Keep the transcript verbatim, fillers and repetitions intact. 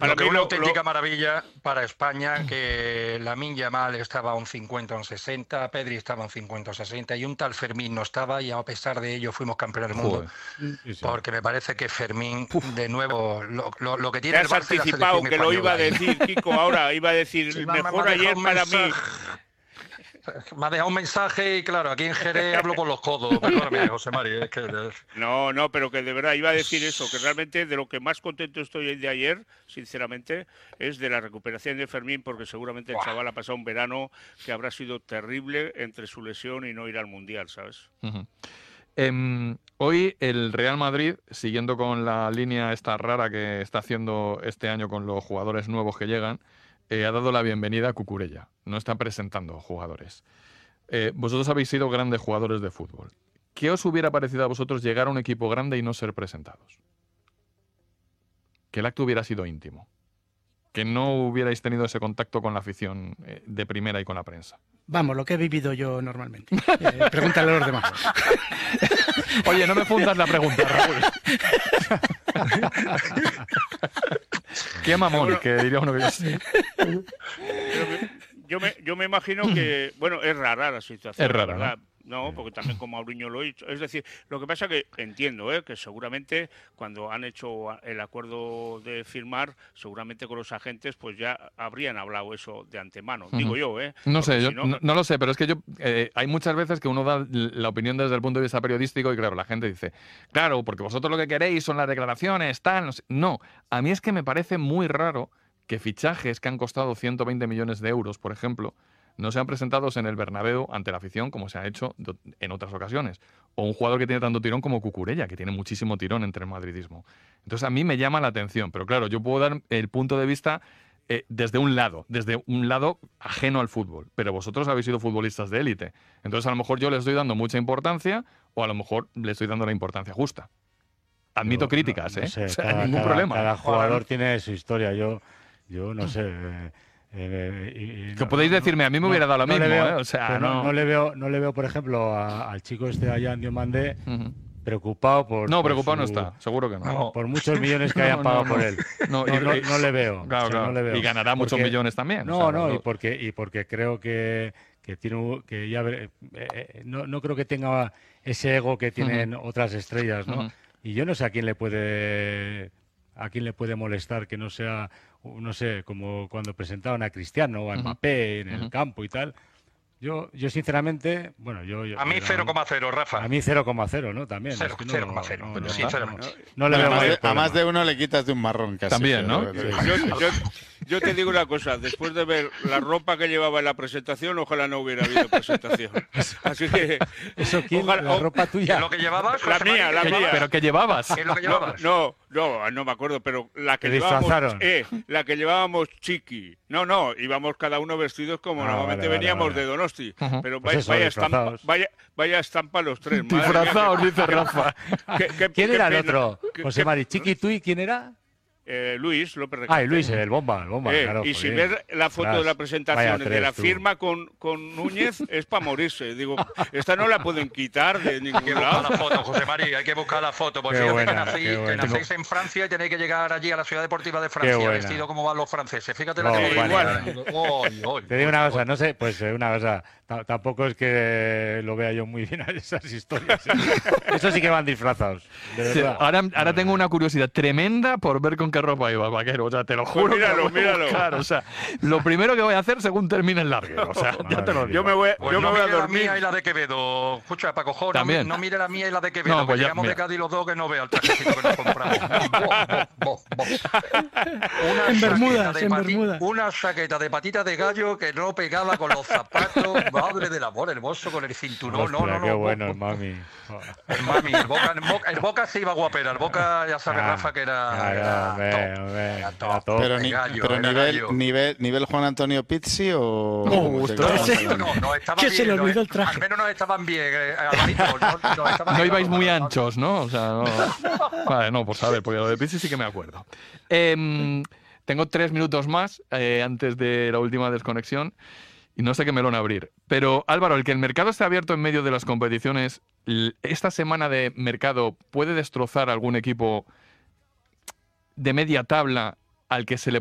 Para lo que mí una lo- auténtica lo- maravilla para España, que Lamine Yamal estaba a un cincuenta, un sesenta, Pedri estaba a un cincuenta, un sesenta y un tal Fermín no estaba, y a pesar de ello fuimos campeones del mundo. Joder. Sí, sí. Porque me parece que Fermín, de nuevo, lo, lo- lo que Te tiene el has Barça y la anticipado selección que lo iba a española ahí. decir, Kiko, ahora iba a decir, Sí, me- me- mejor me ha dejado ayer un para mí. mensaje. Me ha dejado un mensaje y claro, aquí en Jerez hablo con los codos. Perdóname, José Mari, es que... No, no, pero que de verdad iba a decir eso, que realmente de lo que más contento estoy de ayer, sinceramente, es de la recuperación de Fermín, porque seguramente el chaval ha pasado un verano que habrá sido terrible entre su lesión y no ir al Mundial, ¿sabes? Ujú. Em, hoy el Real Madrid, siguiendo con la línea esta rara que está haciendo este año con los jugadores nuevos que llegan, eh, ha dado la bienvenida a Cucurella. No está presentando jugadores. Eh, vosotros habéis sido grandes jugadores de fútbol. ¿Qué os hubiera parecido a vosotros llegar a un equipo grande y no ser presentados? Que el acto hubiera sido íntimo. Que no hubierais tenido ese contacto con la afición eh, de primera y con la prensa. Vamos, lo que he vivido yo normalmente. Eh, pregúntale a los demás. Oye, no me fundas la pregunta, Raúl. Qué mamón, Bueno, que diría uno que yo sé. Yo me, yo me, yo me imagino que, bueno, es rara la situación. Es rara, la verdad. ¿no? Porque también como Mauriño lo ha dicho. Es decir, lo que pasa que entiendo, ¿eh? Que seguramente cuando han hecho el acuerdo de firmar, seguramente con los agentes, pues ya habrían hablado eso de antemano. Uh-huh. Digo yo, ¿eh? No Porque sé, yo si no, no, no lo sé, pero es que yo eh, hay muchas veces que uno da la opinión desde el punto de vista periodístico y claro, la gente dice, claro, porque vosotros lo que queréis son las declaraciones, tal, no sé. No, a mí es que me parece muy raro que fichajes que han costado ciento veinte millones de euros, por ejemplo, no sean presentados en el Bernabéu ante la afición como se ha hecho en otras ocasiones. O un jugador que tiene tanto tirón como Cucurella, que tiene muchísimo tirón entre el madridismo. Entonces a mí me llama la atención, pero claro, yo puedo dar el punto de vista eh, desde un lado, desde un lado ajeno al fútbol, pero vosotros habéis sido futbolistas de élite. Entonces a lo mejor yo le estoy dando mucha importancia o a lo mejor le estoy dando la importancia justa. Admito Yo, críticas, no, no ¿eh? sé, O sea, cada, ningún cada, problema. Cada jugador tiene su historia. Yo, yo no sé. Eh, eh, y, y que no, podéis decirme, a mí me no, hubiera dado lo no mismo, veo, ¿eh? O sea, no, no... no le veo, no le veo, por ejemplo, a, al chico este allá en Diomandé Uh-huh. preocupado por. No, por preocupado su, no está, seguro que no. no. Por muchos millones que hayan no, pagado no, por no. él. No, No, y, no, y, no le veo. Claro, o sea, claro. no le veo. Y ganará muchos Porque, millones también. No, o sea, no, lo, y porque, y porque creo que, que tiene que ya eh, eh, no, no creo que tenga ese ego que tienen uh-huh. otras estrellas, ¿no? Uh-huh. Y yo no sé a quién le puede a quién le puede molestar que no sea, no sé, como cuando presentaban a Cristiano o a Mbappé uh-huh. en el uh-huh. campo y tal. Yo, yo sinceramente, bueno, yo... yo a mí cero coma cero, Rafa. A mí cero coma cero, ¿no? También. cero coma cero, no, pero no, sinceramente. No, no, no le bueno, veo a, más de, a más de uno le quitas de un marrón casi. También, ¿no? Yo, yo, yo te digo una cosa, después de ver la ropa que llevaba en la presentación, ojalá no hubiera habido presentación. Así que... ¿Eso quién? Ojalá, ¿La ropa tuya? ¿Qué es lo que llevabas? La mía, la mía. ¿Pero qué llevabas? ¿Qué es lo que llevabas? No, no, no, no me acuerdo, pero la que llevábamos... Eh, la que llevábamos chiqui. No, no, íbamos cada uno vestidos como ah, normalmente vale, veníamos vale, vale. de Donosti. Uh-huh. Pero pues vaya, eso, vaya, estampa, vaya, vaya estampa los tres. Disfrazados, dice Rafa. ¿Qué, qué, ¿Quién qué era pena, el otro? ¿Qué, José Mari, Chiqui, ¿tú y quién era? Eh, Luis López Recarte. Ah, Luis, el bomba, el bomba, eh, claro. Y si ves la foto Tras, de la presentación tres, de la tú. firma con, con Núñez, es para morirse. Digo, esta no la pueden quitar de ningún hay que lado. buscar la foto, José María, hay que buscar la foto. Porque si buena, que, nací, que nacéis en Francia y tenéis que llegar allí a la ciudad deportiva de Francia vestido como van los franceses. Fíjate no, la que igual. Oy, oy, Te digo una cosa, no sé, pues una cosa, t- tampoco es que lo vea yo muy bien a esas historias. Eso sí que van disfrazados. De sí, ahora, ahora tengo una curiosidad tremenda por ver con qué ropa iba, vaquero. O sea, te lo juro. Pues míralo, que lo míralo. Buscar, o sea, lo primero que voy a hacer según termine el larguero. O sea, ya te lo digo. Yo me voy, pues yo no me voy a mire dormir. la mía y la de Quevedo. Escucha, Paco Jo, ¿También? No, no mire la mía y la de Quevedo. No, pues que ya, llegamos mira. de Cádiz los dos que no vea el trajecito que nos compramos. bo, bo, bo. Una en Bermudas, de en pati- Bermudas. Una chaqueta de patita de gallo que no pegaba con los zapatos. Madre del amor hermoso con el cinturón. Hostia, no, no, no. qué bo, bueno, bo. el mami. El mami, el Boca, el Boca, el Boca se iba guapera. El Boca, ya sabes, Ah, Rafa, que era, claro, era hombre, top. hombre, Era era top. top. Pero, ni, gallo, pero era nivel, gallo. nivel, nivel Juan Antonio Pizzi o... No, o gusto. de- Ese- No, no, no estaban Que bien, se le no, olvidó el eh, traje. Al menos no estaban bien, eh, Alvarito, no, no, estaban No bien, ibais no, muy no, no. anchos, ¿no? O sea, no. Vale, no, pues a ver, porque lo de Pizzi sí que me acuerdo. Eh, tengo tres minutos más eh, antes de la última desconexión y no sé qué melón abrir. Pero, Álvaro, el que el mercado esté abierto en medio de las competiciones, l- esta semana de mercado puede destrozar algún equipo de media tabla al que se le